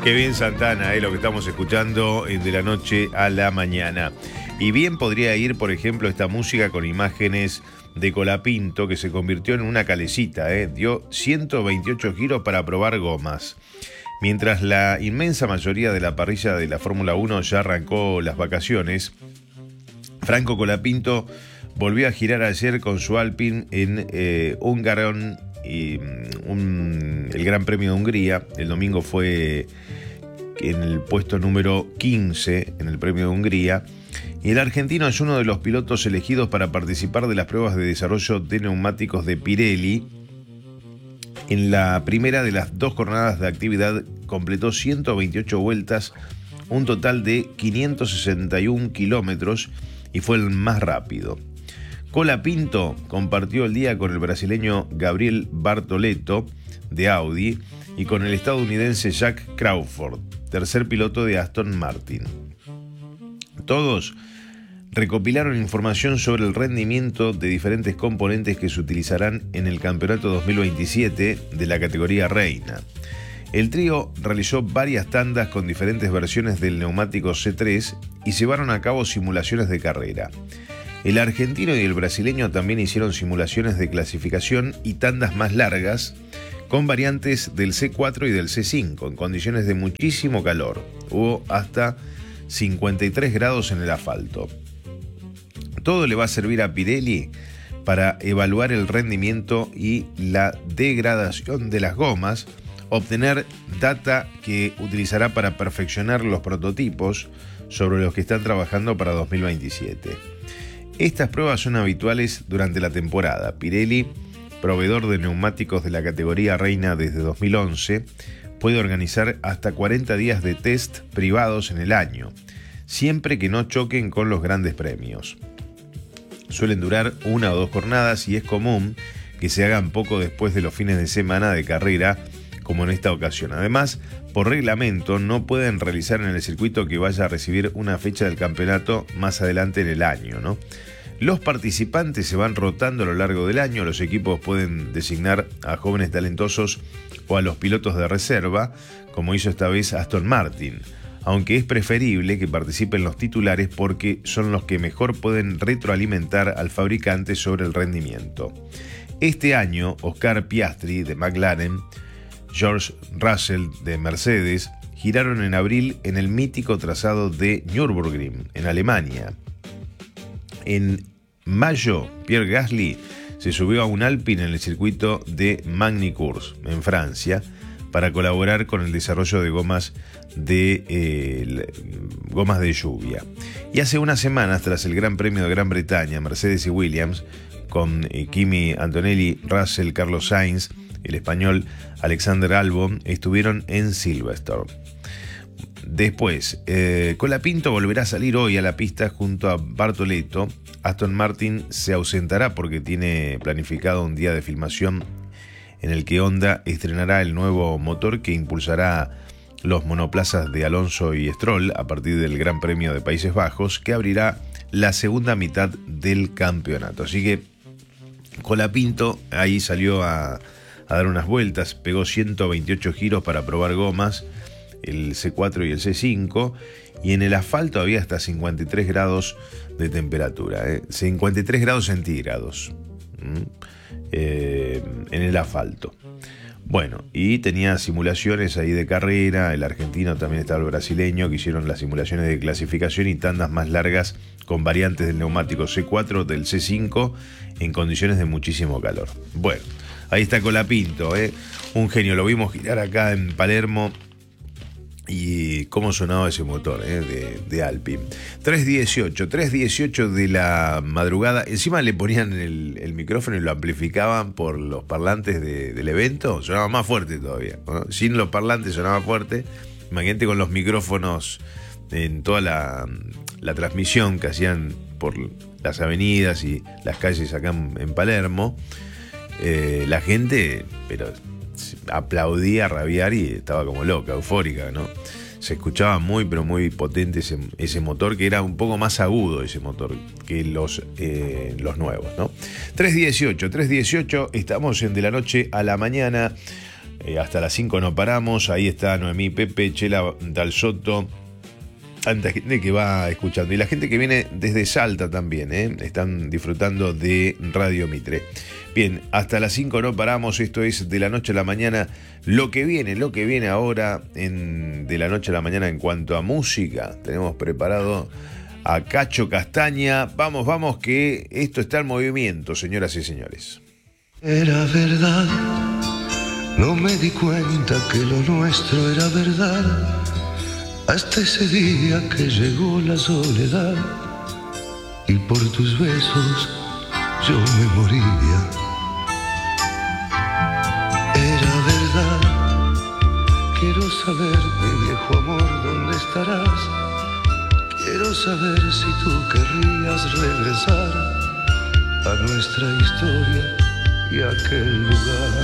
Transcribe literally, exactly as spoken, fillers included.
Qué bien Santana, eh, lo que estamos escuchando de la noche a la mañana. Y bien podría ir, por ejemplo, esta música con imágenes de Colapinto, que se convirtió en una calecita, eh, dio ciento veintiocho giros para probar gomas. Mientras la inmensa mayoría de la parrilla de la Fórmula uno ya arrancó las vacaciones, Franco Colapinto volvió a girar ayer con su Alpine en eh, Hungaron y un, el Gran Premio de Hungría. El domingo fue en el puesto número quince en el Premio de Hungría. Y el argentino es uno de los pilotos elegidos para participar de las pruebas de desarrollo de neumáticos de Pirelli. En la primera de las dos jornadas de actividad completó ciento veintiocho vueltas, un total de quinientos sesenta y uno kilómetros, y fue el más rápido. Colapinto compartió el día con el brasileño Gabriel Bartoletto de Audi y con el estadounidense Jack Crawford, tercer piloto de Aston Martin. Todos recopilaron información sobre el rendimiento de diferentes componentes que se utilizarán en el campeonato dos mil veintisiete de la categoría Reina. El trío realizó varias tandas con diferentes versiones del neumático C tres y llevaron a cabo simulaciones de carrera. El argentino y el brasileño también hicieron simulaciones de clasificación y tandas más largas con variantes del C cuatro y del C cinco en condiciones de muchísimo calor. Hubo hasta cincuenta y tres grados en el asfalto. Todo le va a servir a Pirelli para evaluar el rendimiento y la degradación de las gomas, obtener data que utilizará para perfeccionar los prototipos sobre los que están trabajando para dos mil veintisiete. Estas pruebas son habituales durante la temporada. Pirelli, proveedor de neumáticos de la categoría Reina desde dos mil once, puede organizar hasta cuarenta días de test privados en el año, siempre que no choquen con los grandes premios. Suelen durar una o dos jornadas y es común que se hagan poco después de los fines de semana de carrera, como en esta ocasión. Además, por reglamento, no pueden realizar en el circuito que vaya a recibir una fecha del campeonato más adelante en el año, ¿no? Los participantes se van rotando a lo largo del año. Los equipos pueden designar a jóvenes talentosos o a los pilotos de reserva, como hizo esta vez Aston Martin, aunque es preferible que participen los titulares porque son los que mejor pueden retroalimentar al fabricante sobre el rendimiento. Este año, Oscar Piastri de McLaren, George Russell de Mercedes giraron en abril en el mítico trazado de Nürburgring, en Alemania. En mayo, Pierre Gasly se subió a un Alpine en el circuito de Magny-Cours, en Francia, para colaborar con el desarrollo de gomas de, eh, gomas de lluvia. Y hace unas semanas, tras el Gran Premio de Gran Bretaña, Mercedes y Williams, con eh, Kimi Antonelli, Russell, Carlos Sainz, el español Alexander Albon, estuvieron en Silverstone. Después, eh, Colapinto volverá a salir hoy a la pista junto a Bartoletto. Aston Martin se ausentará porque tiene planificado un día de filmación en el que Honda estrenará el nuevo motor que impulsará los monoplazas de Alonso y Stroll a partir del Gran Premio de Países Bajos, que abrirá la segunda mitad del campeonato. Así que Colapinto ahí salió a, a dar unas vueltas, pegó ciento veintiocho giros para probar gomas, el C cuatro y el C cinco, y en el asfalto había hasta cincuenta y tres grados de temperatura, ¿eh? cincuenta y tres grados centígrados ¿Mm? eh, en el asfalto. Bueno, y tenía simulaciones ahí de carrera. El argentino, también estaba el brasileño, que hicieron las simulaciones de clasificación y tandas más largas con variantes del neumático C cuatro, del C cinco, en condiciones de muchísimo calor. Bueno, ahí está Colapinto, ¿eh? Un genio. Lo vimos girar acá en Palermo. Y cómo sonaba ese motor ¿eh? de, de Alpine. tres dieciocho, tres dieciocho de la madrugada. Encima le ponían el, el micrófono y lo amplificaban por los parlantes de, del evento. Sonaba más fuerte todavía, ¿no? Sin los parlantes sonaba fuerte. Imagínate con los micrófonos en toda la, la transmisión que hacían por las avenidas y las calles acá en, en Palermo. Eh, la gente, pero aplaudía, rabiar y estaba como loca, eufórica, ¿no? Se escuchaba muy, pero muy potente ese, ese motor, que era un poco más agudo ese motor que los, eh, los nuevos, ¿no? tres dieciocho, tres dieciocho, estamos en De la Noche a la Mañana. Eh, hasta las cinco no paramos. Ahí está Noemí Pepe, Chela Dalsoto. Tanta gente que va escuchando. Y la gente que viene desde Salta también, ¿eh? Están disfrutando de Radio Mitre. Bien, hasta las cinco no paramos. Esto es De la Noche a la Mañana. Lo que viene, lo que viene ahora en De la Noche a la Mañana en cuanto a música. Tenemos preparado a Cacho Castaña. Vamos, vamos, que esto está en movimiento, señoras y señores. Era verdad, no me di cuenta que lo nuestro era verdad. Hasta ese día que llegó la soledad y por tus besos yo me moría. Era verdad, quiero saber, mi viejo amor, ¿dónde estarás? Quiero saber si tú querrías regresar a nuestra historia y a aquel lugar.